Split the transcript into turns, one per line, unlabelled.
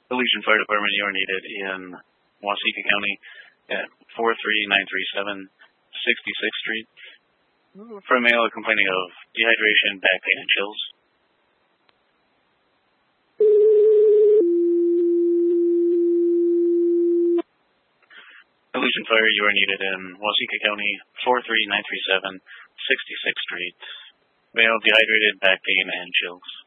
The Legion Fire Department, you are needed in Waseca County at 43937 66th Street. For a male complaining of dehydration, back pain, and chills. The Legion Fire, you are needed in Waseca County, 43937 66th Street. Male, dehydrated, back pain, and chills.